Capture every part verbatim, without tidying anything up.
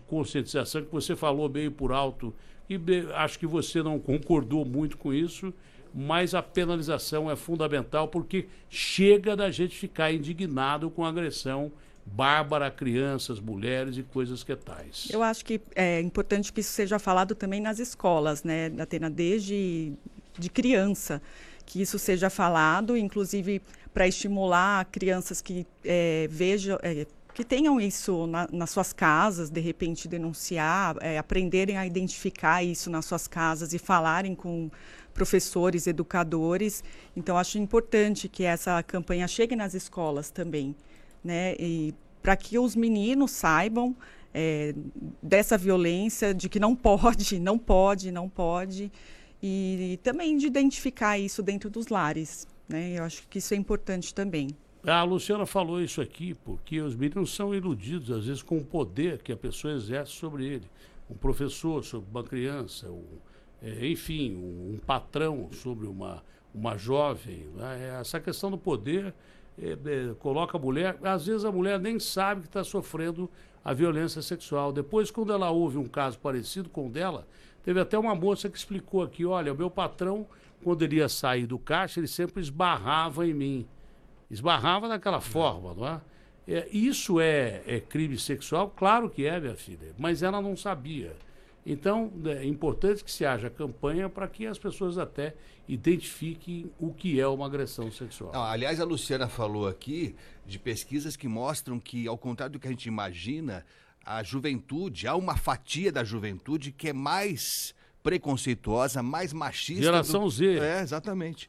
conscientização que você falou meio por alto, e bem, acho que você não concordou muito com isso, mas a penalização é fundamental, porque chega da gente ficar indignado com a agressão bárbara a crianças, mulheres e coisas que tais. Eu acho que é importante que isso seja falado também nas escolas, né, Atena, desde de criança, que isso seja falado, inclusive para estimular crianças que é, vejam, é, que tenham isso na, nas suas casas, de repente denunciar, é, aprenderem a identificar isso nas suas casas e falarem com professores, educadores. Então, acho importante que essa campanha chegue nas escolas também, né? E para que os meninos saibam é, dessa violência, de que não pode, não pode, não pode, e, e também de identificar isso dentro dos lares, né? Eu acho que isso é importante também. A Luciana falou isso aqui porque os meninos são iludidos, às vezes, com o poder que a pessoa exerce sobre ele. Um professor sobre uma criança, um, é, enfim, um, um patrão sobre uma, uma jovem. Né? Essa questão do poder é, é, coloca a mulher... Às vezes a mulher nem sabe que está sofrendo a violência sexual. Depois, quando ela ouve um caso parecido com o dela, teve até uma moça que explicou aqui, olha, o meu patrão, quando ele ia sair do caixa, ele sempre esbarrava em mim. Esbarrava daquela forma, não é? é isso é, é crime sexual? Claro que é, minha filha, mas ela não sabia. Então, é importante que se haja campanha para que as pessoas até identifiquem o que é uma agressão sexual. Não, aliás, a Luciana falou aqui de pesquisas que mostram que, ao contrário do que a gente imagina, a juventude, há uma fatia da juventude que é mais preconceituosa, mais machista. Geração do... Z. É, exatamente.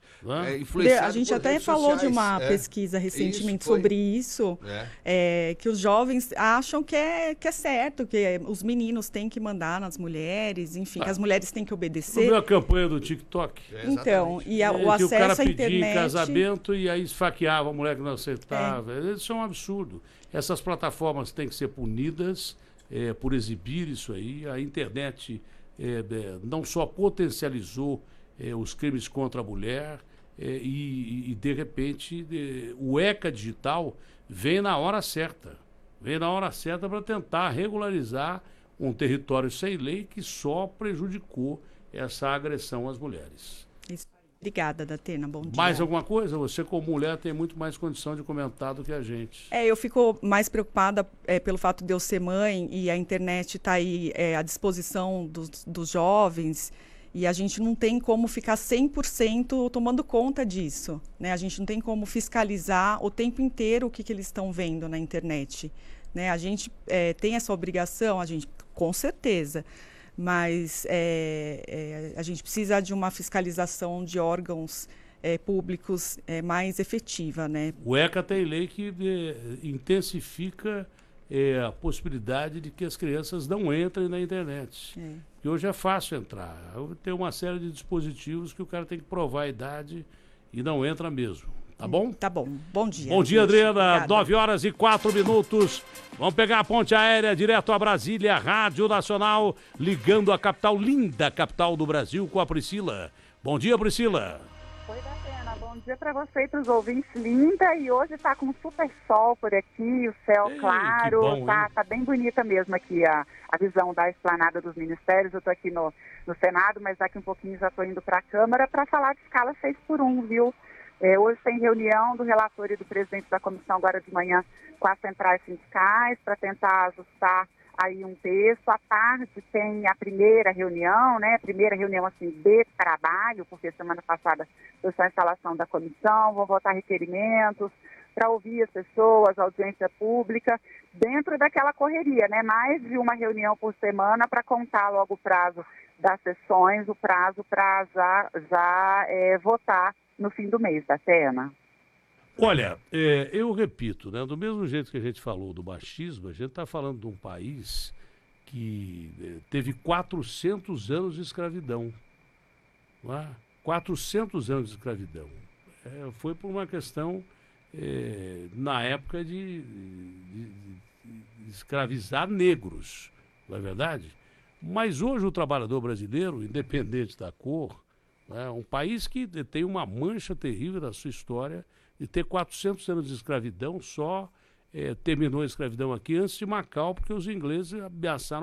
É, a gente até falou sociais. de uma é. pesquisa recentemente isso, sobre isso, é. É, que os jovens acham que é, que é certo, que é, os meninos têm que mandar nas mulheres, enfim, ah. que as mulheres têm que obedecer. Não é a campanha do TikTok? É, então, e a, é, o acesso o cara à internet... pedia em casamento e aí esfaqueava a mulher que não aceitava. É. Isso é um absurdo. Essas plataformas têm que ser punidas é, por exibir isso aí. A internet... É, é, não só potencializou é, os crimes contra a mulher é, e, e, de repente, é, o ECA digital vem na hora certa. Vem na hora certa para tentar regularizar um território sem lei que só prejudicou essa agressão às mulheres. Isso. Obrigada, Datena. Bom dia. Mais alguma coisa? Você, como mulher, tem muito mais condição de comentar do que a gente. É, eu fico mais preocupada é, pelo fato de eu ser mãe e a internet está aí é, à disposição dos, dos jovens e a gente não tem como ficar cem por cento tomando conta disso, né? A gente não tem como fiscalizar o tempo inteiro o que, que eles estão vendo na internet, né? A gente é, tem essa obrigação, a gente, com certeza, mas é, é, a gente precisa de uma fiscalização de órgãos é, públicos é, mais efetiva, né? O ECA tem lei que é, intensifica é, a possibilidade de que as crianças não entrem na internet. É. E hoje é fácil entrar. Tem uma série de dispositivos que o cara tem que provar a idade e não entra mesmo. Tá bom? Tá bom. Bom dia. Bom dia, gente. Adriana. nove horas e quatro minutos. Vamos pegar a ponte aérea direto a Brasília, Rádio Nacional, ligando a capital, linda capital do Brasil, com a Priscila. Bom dia, Priscila. Oi, Datena. Bom dia para você e para os ouvintes. Linda, e hoje está com super sol por aqui, o céu Ei, claro. Bom, tá, tá bem bonita mesmo aqui a, a visão da esplanada dos ministérios. Eu estou aqui no, no Senado, mas daqui um pouquinho já estou indo para a Câmara para falar de escala seis por um, viu? É, hoje tem reunião do relator e do presidente da comissão agora de manhã com as centrais sindicais para tentar ajustar aí um texto. À tarde tem a primeira reunião, né? Primeira reunião assim de trabalho, porque semana passada foi só a instalação da comissão, vão votar requerimentos para ouvir as pessoas, audiência pública, dentro daquela correria, né? Mais de uma reunião por semana para contar logo o prazo das sessões, o prazo para já, já é, votar no fim do mês, da Datena. Olha, é, eu repito, né, do mesmo jeito que a gente falou do machismo, a gente está falando de um país que é, teve quatrocentos anos de escravidão. Não é? quatrocentos anos de escravidão. É, foi por uma questão, é, na época, de, de, de escravizar negros, não é verdade? Mas hoje o trabalhador brasileiro, independente da cor, é um país que tem uma mancha terrível na sua história de ter quatrocentos anos de escravidão, só é, terminou a escravidão aqui antes de Macau, porque os ingleses ameaçaram